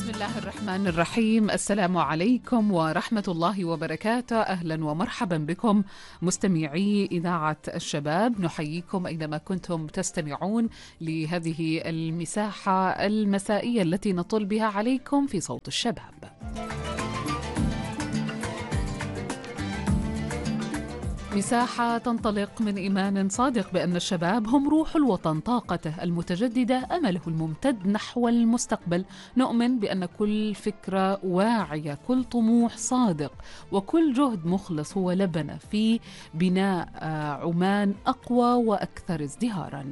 بسم الله الرحمن الرحيم. السلام عليكم ورحمة الله وبركاته. أهلا ومرحبا بكم مستمعي إذاعة الشباب، نحييكم أينما كنتم تستمعون لهذه المساحة المسائية التي نطل بها عليكم في صوت الشباب. مساحة تنطلق من إيمان صادق بأن الشباب هم روح الوطن، طاقته المتجددة، أمله الممتد نحو المستقبل. نؤمن بأن كل فكرة واعية، كل طموح صادق، وكل جهد مخلص هو لبنة في بناء عمان أقوى وأكثر ازدهاراً.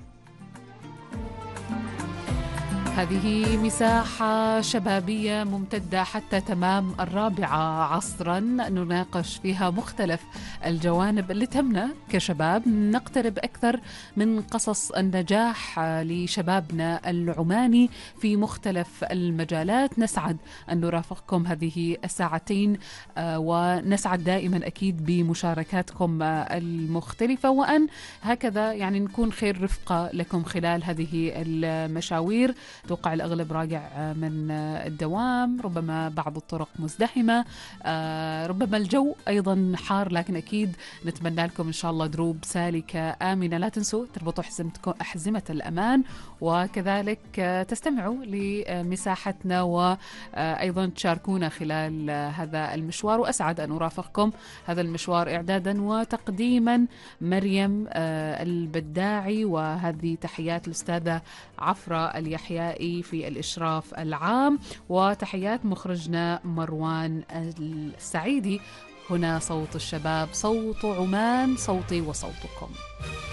هذه مساحة شبابية ممتدة حتى تمام 4 عصرا، نناقش فيها مختلف الجوانب اللي تهمنا كشباب، نقترب أكثر من قصص النجاح لشبابنا العماني في مختلف المجالات. نسعد أن نرافقكم هذه الساعتين، ونسعد دائما أكيد بمشاركاتكم المختلفة، وأن هكذا يعني نكون خير رفقة لكم خلال هذه المشاوير. توقع الأغلب راجع من الدوام، ربما بعض الطرق مزدحمة، ربما الجو أيضا حار، لكن أكيد نتمنى لكم إن شاء الله دروب سالكة آمنة. لا تنسوا تربطوا أحزمة الأمان، وكذلك تستمعوا لمساحتنا وأيضا تشاركونا خلال هذا المشوار. وأسعد أن أرافقكم هذا المشوار إعدادا وتقديما مريم البداعي، وهذه تحيات الأستاذة عفرة اليحيائي في الإشراف العام، وتحيات مخرجنا مروان السعيدي. هنا صوت الشباب، صوت عمان، صوتي وصوتكم.